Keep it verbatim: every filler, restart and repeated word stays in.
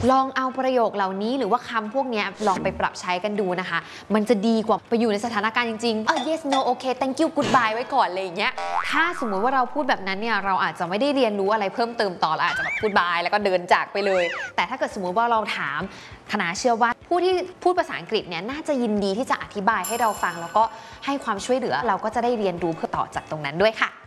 ลองเอาประโยคเหล่านี้หรือว่าคำพวกนี้ลองไปปรับใช้กันดูนะคะมันจะดีกว่าไปอยู่ในสถานการณ์จริงๆเออ yes no okay thank you goodbye ไว้ก่อนเลยอย่างเงี้ยถ้าสมมุติว่าเราพูดแบบนั้นเนี่ยเราอาจจะไม่ได้เรียนรู้อะไรเพิ่มเติมต่อเราอาจจะแบบ goodbye แล้วก็เดินจากไปเลยแต่ถ้าเกิดสมมุติว่าเราถามคณะเชื่อว่าผู้ที่พูดภาษาอังกฤษเนี่ยน่าจะยินดีที่จะอธิบายให้เราฟังแล้วก็ให้ความช่วยเหลือเราก็จะได้เรียนรู้เพื่อต่อจากตรงนั้นด้วยค่ะ